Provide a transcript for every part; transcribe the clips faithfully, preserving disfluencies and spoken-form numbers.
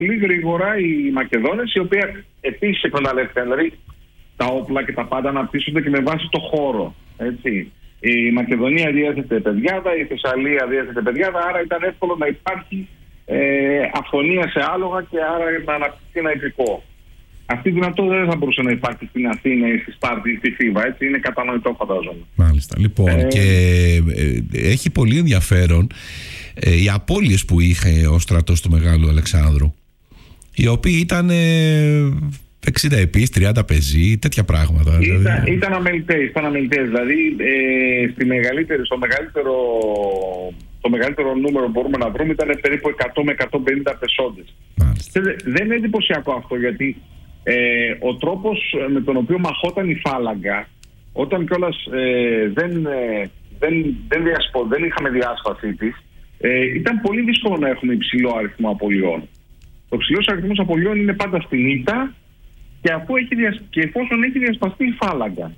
πολύ γρήγορα οι Μακεδόνες, οι οποίοι επίσης εκμεταλλεύτηκαν. Δηλαδή τα όπλα και τα πάντα αναπτύσσονται και με βάση το χώρο. Έτσι. Η Μακεδονία διέθετε παιδιάδα, η Θεσσαλία διέθετε παιδιάδα, άρα ήταν εύκολο να υπάρχει ε, αφωνία σε άλογα και άρα να αναπτυχθεί ένα υλικό. Αυτή η δυνατότητα δεν θα μπορούσε να υπάρχει στην Αθήνα ή στη Σπάρτη ή στη Θήβα. Έτσι, είναι κατανοητό, φαντάζομαι. Μάλιστα. Λοιπόν, ε... και ε, έχει πολύ ενδιαφέρον ε, οι απώλειες που είχε ο στρατός του Μεγάλου Αλεξάνδρου, οι οποίοι ήταν ε, εξήντα επείς, τριάντα πεζοί, τέτοια πράγματα. Ήταν, δηλαδή. ήταν αμελητές, ήταν αμελητές. Δηλαδή, ε, στη μεγαλύτερη, στο μεγαλύτερο, το μεγαλύτερο νούμερο που μπορούμε να βρούμε ήταν περίπου εκατό με εκατόν πενήντα πεσόντες. Δεν είναι εντυπωσιακό αυτό, γιατί ε, ο τρόπος με τον οποίο μαχόταν η φάλαγγα, όταν κιόλας ε, δεν, ε, δεν, δεν, διασπο, δεν είχαμε διάσπαση της, ε, ήταν πολύ δύσκολο να έχουμε υψηλό αριθμό απολειών. Ο υψηλός αριθμός απολειών είναι πάντα στην ήττα και, αφού έχει διασ... και εφόσον έχει διασπαστεί η φάλαγγα.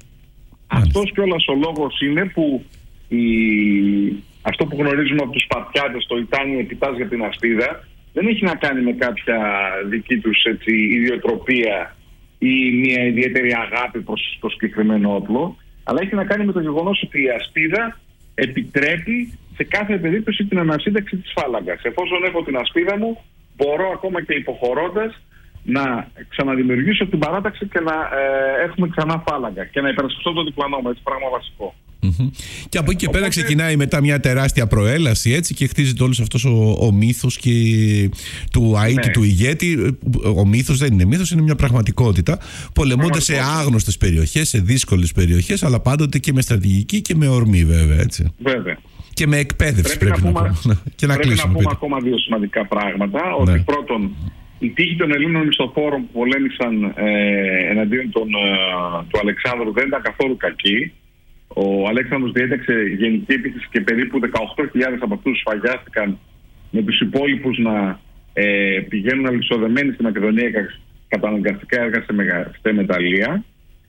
Αυτός κιόλας ο λόγος είναι που η... αυτό που γνωρίζουμε από τους Σπαρτιάτες, το Ιτάνι επιτάς για την ασπίδα, δεν έχει να κάνει με κάποια δική τους έτσι, ιδιοτροπία ή μια ιδιαίτερη αγάπη προς το συγκεκριμένο όπλο, αλλά έχει να κάνει με το γεγονός ότι η ασπίδα επιτρέπει σε κάθε περίπτωση την ανασύνταξη της φάλαγγας. Εφόσον έχω την ασπίδα μου, μπορώ ακόμα και υποχωρώντας να ξαναδημιουργήσω την παράταξη και να ε, έχουμε ξανά φάλαγγα και να υπερασπιστώ το διπλανό μου, έτσι, πράγμα βασικό. Mm-hmm. Και από εκεί και Οπότε... πέρα ξεκινάει μετά μια τεράστια προέλαση, έτσι, και χτίζεται όλος αυτός ο, ο μύθος και του αήτη, ναι, του ηγέτη. Ο μύθος δεν είναι μύθος, είναι μια πραγματικότητα. Πολεμώντας σε άγνωστες περιοχές, σε δύσκολες περιοχές, αλλά πάντοτε και με στρατηγική και με ορμή, βέβαια, έτσι. Βέβαια. Και με εκπαίδευση πρέπει, πρέπει να, πούμε, να, και να πρέπει κλείσουμε. Να πούμε ακόμα δύο σημαντικά πράγματα. Ναι. Ότι πρώτον, η τύχη των Ελλήνων μισθοφόρων που πολέμησαν ε, εναντίον των, ε, του Αλεξάνδρου δεν ήταν καθόλου κακή. Ο Αλέξανδρος διέταξε γενική επίθεση και περίπου δεκαοκτώ χιλιάδες από αυτούς σφαγιάστηκαν, με τους υπόλοιπους να ε, πηγαίνουν αλυσοδεμένοι στη Μακεδονία κατά αναγκαστικά έργα σε μεταλλεία.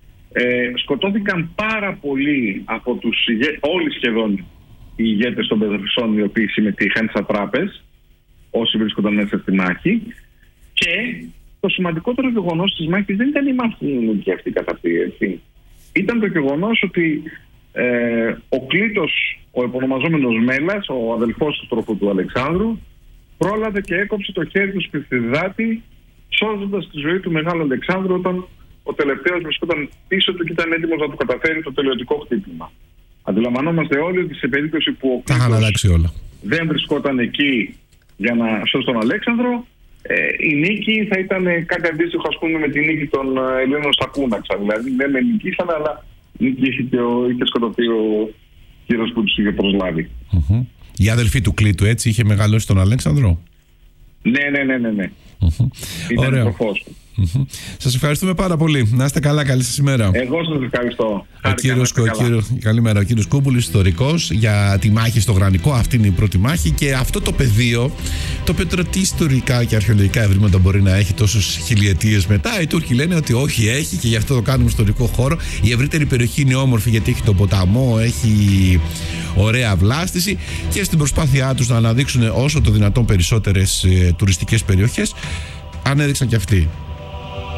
Ε, σκοτώθηκαν πάρα πολλοί από τους ηγέ... όλοι σχεδόν οι ηγέτες των Πεδρισσών, οι οποίοι συμμετείχαν στις ατράπες, όσοι βρίσκονταν μέσα στη μάχη. Και το σημαντικότερο γεγονός της μάχης δεν ήταν η μάχη και αυτή κατά αυτή, έτσι. Ήταν το γεγονός ότι ε, ο Κλήτος, ο επωνομαζόμενος Μέλας, ο αδελφός του τρόπου του Αλεξάνδρου, πρόλαβε και έκοψε το χέρι του Σπιθιδάτη, σώζοντας τη ζωή του Μεγάλου Αλεξάνδρου όταν ο τελευταίος βρισκόταν πίσω του και ήταν έτοιμος να του καταφέρει το τελειωτικό χτύπημα. Αντιλαμβανόμαστε όλοι ότι σε περίπτωση που ο Κλήτος δεν βρισκόταν εκεί για να σώσει τον Αλέξανδρο, ε, η νίκη θα ήταν κάτι αντίστοιχο, ας πούμε, με τη νίκη των Ελλήνων στα Κούναξα. Δηλαδή δεν με νικήσαν, αλλά νίκη είχε, και ο, είχε σκοτωθεί ο κύριος που τους είχε προσλάβει. Mm-hmm. Η αδελφή του Κλήτου, έτσι, είχε μεγαλώσει τον Αλέξανδρο. Ναι, ναι, ναι, ναι, ναι. Mm-hmm. Ήταν το φως του. Mm-hmm. Σας ευχαριστούμε πάρα πολύ. Να είστε καλά, καλή σας ημέρα. Εγώ σας ευχαριστώ. Ο κύριος, ο κύριο, καλημέρα, ο κύριος Κούμπουλης, ιστορικός, για τη μάχη στο Γρανικό. Αυτή είναι η πρώτη μάχη και αυτό το πεδίο, το οποίο τώρα τι ιστορικά και αρχαιολογικά ευρήματα μπορεί να έχει τόσους χιλιετίες μετά. Οι Τούρκοι λένε ότι όχι, έχει, και γι' αυτό το κάνουμε ιστορικό χώρο. Η ευρύτερη περιοχή είναι όμορφη γιατί έχει τον ποταμό, έχει ωραία βλάστηση, και στην προσπάθειά τους να αναδείξουν όσο το δυνατόν περισσότερες ε, τουριστικές περιοχές, ανέδειξαν και αυτοί